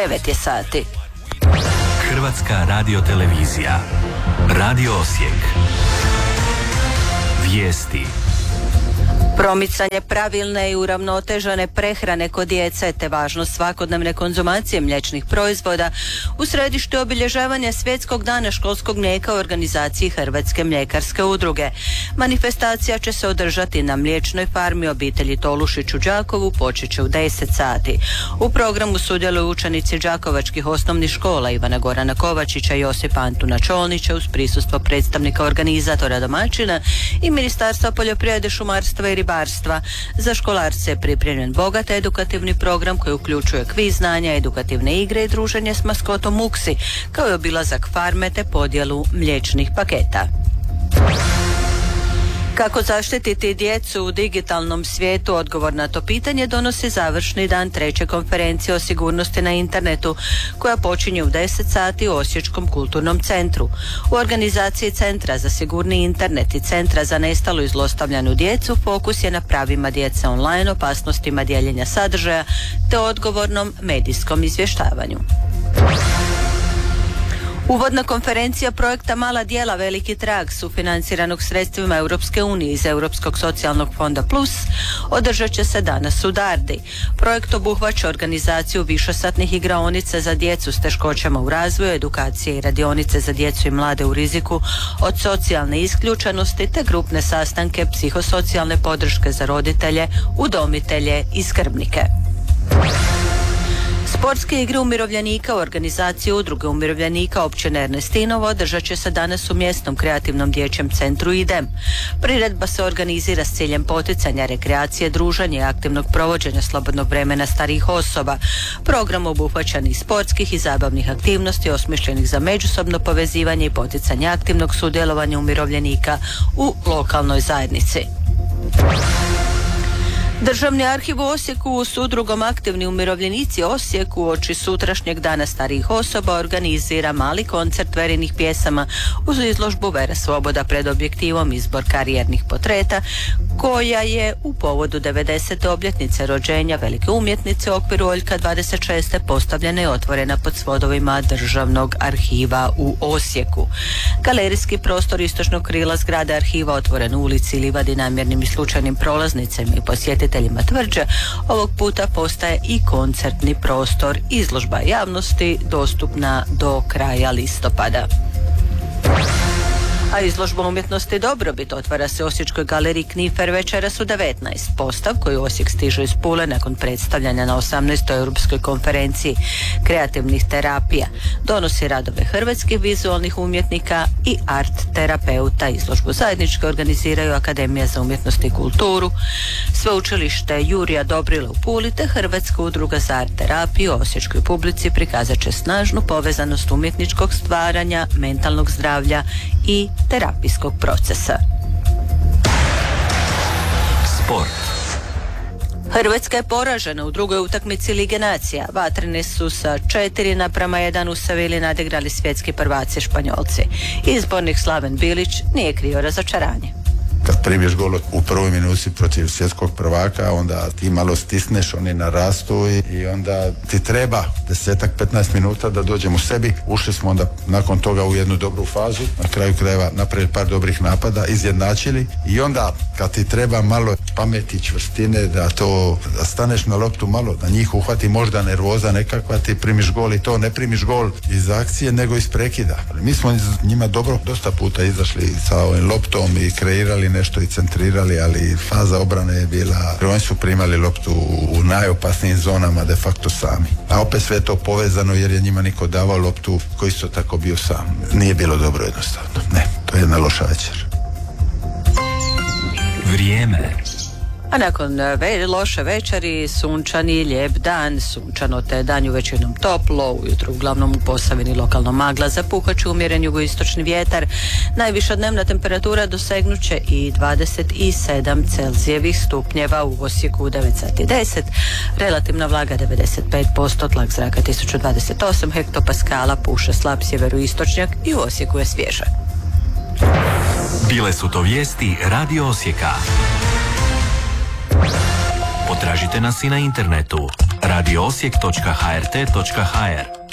9 je sati. Hrvatska radiotelevizija. Radio Osijek. Vijesti. Promicanje pravilne i uravnotežene prehrane kod djece te važnost svakodnevne konzumacije mliječnih proizvoda u središtu obilježavanja Svjetskog dana školskog mlijeka u organizaciji Hrvatske mljekarske udruge. Manifestacija će se održati na mliječnoj farmi obitelji Tolušić u Đakovu, počet će u 10 sati. U programu sudjeluju učenici đakovačkih osnovnih škola Ivana Gorana Kovačića i Josipa Antuna Čolnića uz prisustvo predstavnika organizatora domaćina i Ministarstva poljoprivrede, šumarstva i ribarstva. Za školarce je pripremljen bogat edukativni program koji uključuje kviz znanja, edukativne igre i druženje s maskotom Muksi, kao i obilazak farme te podjelu mliječnih paketa. Kako zaštititi djecu u digitalnom svijetu, odgovor na to pitanje donosi završni dan 3. konferencije o sigurnosti na internetu, koja počinje u 10 sati u Osječkom kulturnom centru. U organizaciji Centra za sigurni internet i Centra za nestalu i zlostavljanu djecu fokus je na pravima djece online, opasnostima dijeljenja sadržaja te odgovornom medijskom izvještavanju. Uvodna konferencija projekta Mala djela veliki trag, sufinanciranog sredstvima Europske unije iz Europskog socijalnog fonda Plus, održat će se danas u Dardi. Projekt obuhvaća organizaciju višesatnih igraonica za djecu s teškoćama u razvoju, edukacije i radionice za djecu i mlade u riziku od socijalne isključenosti te grupne sastanke psihosocijalne podrške za roditelje, udomitelje i skrbnike. Sportske igre umirovljenika u organizaciji Udruge umirovljenika općine Ernestinovo održat će se danas u mjesnom kreativnom dječjem centru IDEM. Priredba se organizira s ciljem poticanja rekreacije, druženja i aktivnog provođenja slobodnog vremena starijih osoba. Program obuhvaća niz sportskih i zabavnih aktivnosti osmišljenih za međusobno povezivanje i poticanje aktivnog sudjelovanja umirovljenika u lokalnoj zajednici. Državni arhiv u Osijeku s udrugom Aktivni umirovljenici Osijek uoči sutrašnjeg dana starijih osoba organizira mali koncert verinih pjesama uz izložbu Vera Svoboda pred objektivom, izbor karijernih portreta, koja je u povodu 90. obljetnice rođenja velike umjetnice u okviru Oljka 26. postavljena i otvorena pod svodovima Državnog arhiva u Osijeku. Galerijski prostor istočnog krila zgrade arhiva otvoren u ulici Livadi namjernim i slučajnim prolaznicama i posjetiteljima tvrđe, ovog puta postaje i koncertni prostor. Izložba javnosti dostupna do kraja listopada. A izložba umjetnosti Dobrobit otvara se u Osječkoj galeriji Knifer večeras u 19. Postav koji u Osijek stiže iz Pule nakon predstavljanja na 18. Europskoj konferenciji kreativnih terapija donosi radove hrvatskih vizualnih umjetnika i art terapeuta. Izložbu zajednički organiziraju Akademija za umjetnost i kulturu, Sveučilište Jurija Dobrila u Puli te Hrvatska udruga za art terapiju. Osječkoj publici prikazat će snažnu povezanost umjetničkog stvaranja, mentalnog zdravlja i terapijskog procesa. Sport. Hrvatska je poražena u drugoj utakmici Lige nacija. Vatreni su sa 4:1 u Sevilji nadigrali svjetski prvaci Španjolci. Izbornik Slaven Bilić nije krio razočaranje. Kad primiješ gol u prvoj minuti protiv svjetskog prvaka, onda ti malo stisneš, oni narastu i onda ti treba 10-15 minuta da dođemo u sebi. Ušli smo onda nakon toga u jednu dobru fazu, na kraju krajeva napravili par dobrih napada, izjednačili i onda kad ti treba malo pameti, čvrstine, da staneš na loptu malo, da njih uhvati možda nervoza nekakva, ti primiš gol i to ne primiš gol iz akcije nego iz prekida. Mi smo njima dobro dosta puta izašli sa ovim loptom i kreirali nešto i centrirali, ali faza obrane je bila, oni su primali loptu u najopasnijim zonama de facto sami. A opet sve je to povezano jer je njima niko davao loptu koji isto tako bio sam. Nije bilo dobro jednostavno. Ne, to je jedna loša večer. Vrijeme. A nakon loše večeri, sunčani, lijep dan, sunčano te danju većinom toplo, ujutro uglavnom u Posavini lokalno magla, zapuhat će umjeren jugoistočni vjetar. Najviša dnevna temperatura dosegnuće i 27 Celzijevih stupnjeva, u Osijeku u 9:10, relativna vlaga 95%, tlak zraka 1028 hektopaskala, puše slab sjeveroistočnjak i u Osijeku je svježe. Bile su to vijesti Radio Osijeka. Potražite nas i na internetu radioosijek.hrt.hr.